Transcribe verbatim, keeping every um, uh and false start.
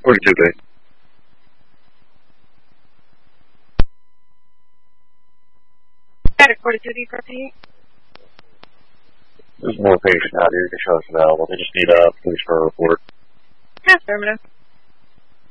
forty-two B. Static forty-two B, proceed. There's more patient out here to show us available. They just need a police car report. Affirmative.